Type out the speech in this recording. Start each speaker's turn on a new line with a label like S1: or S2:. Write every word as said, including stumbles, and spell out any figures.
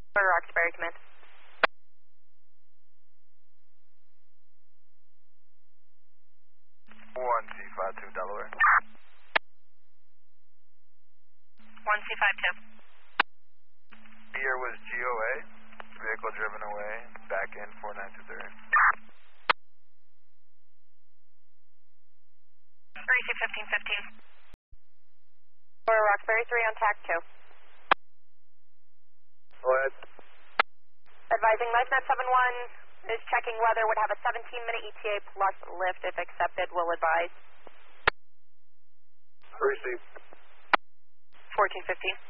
S1: For Roxbury, command.
S2: one C five two Delaware.
S1: one C five two.
S2: Here was G O A. Vehicle driven away. Back in four nine two three.
S1: three C fifteen fifteen. For Roxbury, three on tack two.
S2: Go ahead.
S1: Advising LifeNet seven one is checking weather, would have a seventeen minute E T A plus lift if accepted, will advise.
S2: Receive.
S1: fourteen fifteen.